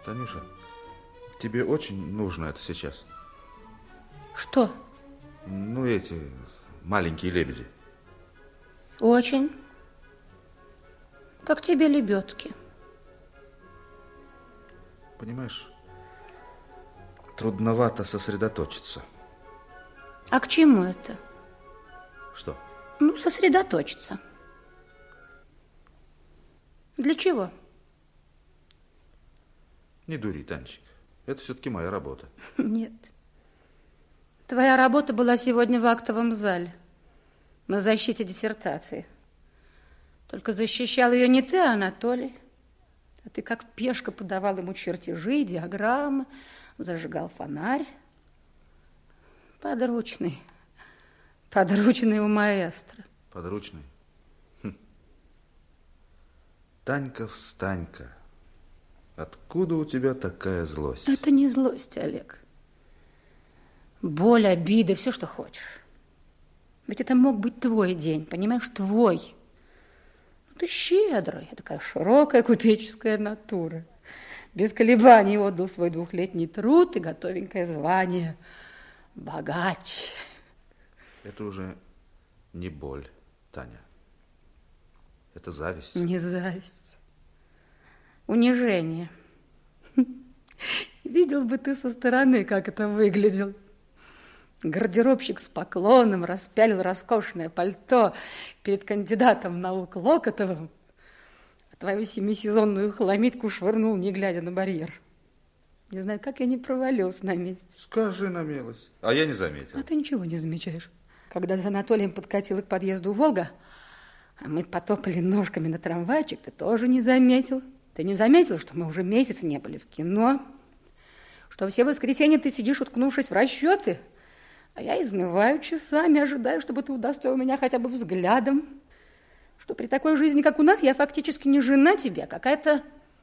Танюша, тебе очень нужно это сейчас? Что? Ну, эти маленькие лебеди. Очень. Как тебе лебедки. Понимаешь, трудновато сосредоточиться. А к чему это? Что? Ну, сосредоточиться. Для чего? Не дури, Танечка. Это все-таки моя работа. Нет. Твоя работа была сегодня в актовом зале на защите диссертации. Только защищал ее не ты, а Анатолий. А ты как пешка подавал ему чертежи, диаграммы, зажигал фонарь. Подручный. Подручный у маэстро. Подручный? Танька, встанька. Откуда у тебя такая злость? Это не злость, Олег. Боль, обида, все, что хочешь. Ведь это мог быть твой день, понимаешь, твой. Ну, ты щедрый, такая широкая купеческая натура. Без колебаний отдал свой 2-летний труд и готовенькое звание. Богач. Это уже не боль, Таня. Это зависть. Не зависть. Унижение. Видел бы ты со стороны, как это выглядело. Гардеробщик с поклоном распялил роскошное пальто перед кандидатом наук Локотовым, а твою семисезонную хламидку швырнул, не глядя на барьер. Не знаю, как я не провалился на месте. Скажи на милость. А я не заметил. А ты ничего не замечаешь. Когда за Анатолием подкатила к подъезду Волга, а мы потопали ножками на трамвайчик, ты тоже не заметил. Ты не заметил, что мы уже месяц не были в кино, что все воскресенья ты сидишь, уткнувшись в расчеты, а я изнываю часами, ожидаю, чтобы ты удостоил меня хотя бы взглядом, что при такой жизни, как у нас, я фактически не жена тебе, а какая-то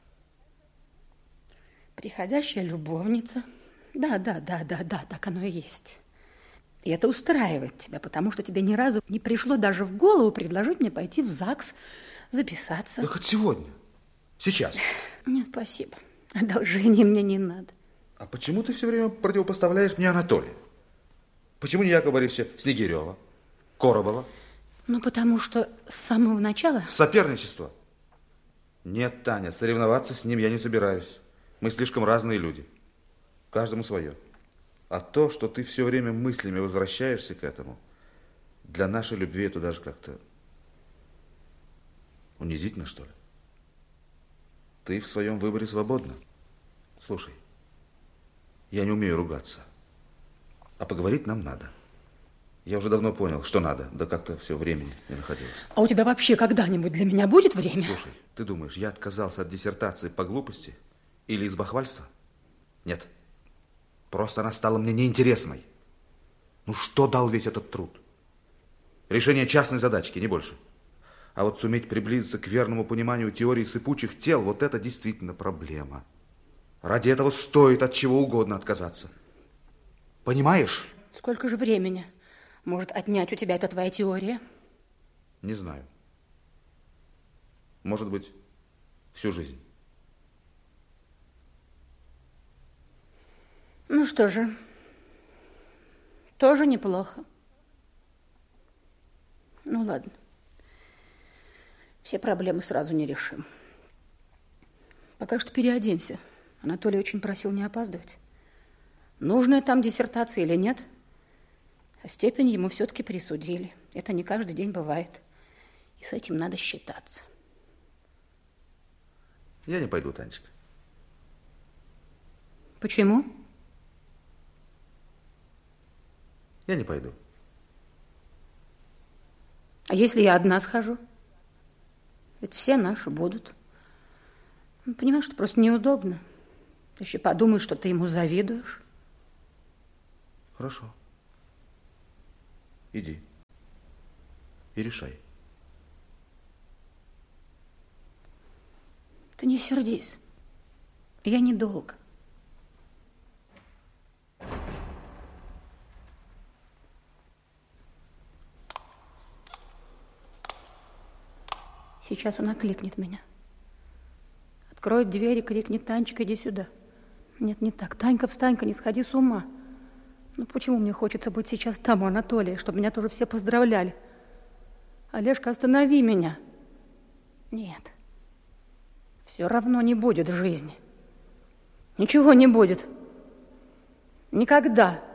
приходящая любовница. Да, так оно и есть. И это устраивает тебя, потому что тебе ни разу не пришло даже в голову предложить мне пойти в ЗАГС, записаться. Да хоть сегодня, сейчас. Нет, спасибо. Одолжения мне не надо. А почему ты все время противопоставляешь мне Анатолия? Почему не Якова Борисовича Снегирева, Коробова? Ну, потому что с самого начала... Соперничество? Нет, Таня, соревноваться с ним я не собираюсь. Мы слишком разные люди. Каждому свое. А то, что ты все время мыслями возвращаешься к этому, для нашей любви это даже как-то унизительно, что ли? Ты в своем выборе свободна. Слушай, я не умею ругаться. А поговорить нам надо. Я уже давно понял, что надо. Да как-то все времени не находилось. А у тебя вообще когда-нибудь для меня будет время? Слушай, ты думаешь, я отказался от диссертации по глупости или из бахвальства? Нет. Просто она стала мне неинтересной. Ну что дал весь этот труд? Решение частной задачки, не больше. А вот суметь приблизиться к верному пониманию теории сыпучих тел, вот это действительно проблема. Ради этого стоит от чего угодно отказаться. Понимаешь? Сколько же времени может отнять у тебя эта твоя теория? Не знаю. Может быть, всю жизнь. Ну что же, тоже неплохо. Ну ладно. Все проблемы сразу не решим. Пока что переоденься. Анатолий очень просил не опаздывать. Нужная там диссертация или нет? А степень ему все-таки присудили. Это не каждый день бывает. И с этим надо считаться. Я не пойду, Танечка. Почему? Я не пойду. А если я одна схожу? Ведь все наши будут. Ну, понимаешь, что просто неудобно. Еще подумают, что ты ему завидуешь. Хорошо. Иди. И решай. Ты не сердись. Я недолго. Сейчас он окликнет меня. откроет дверь и крикнет: Танечка, иди сюда. Нет, не так. Танька, встань-ка, не сходи с ума. Ну почему мне хочется быть сейчас там, у Анатолия, чтобы меня тоже все поздравляли? Олежка, останови меня. Нет, все равно не будет жизни. Ничего не будет. Никогда.